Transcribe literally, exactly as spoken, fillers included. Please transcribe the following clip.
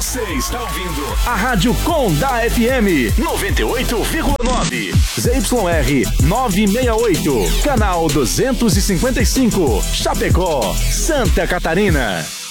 Você está ouvindo a Rádio Condá F M noventa e oito vírgula nove, Z Y R novecentos e sessenta e oito, canal duzentos e cinquenta e cinco, Chapecó, Santa Catarina.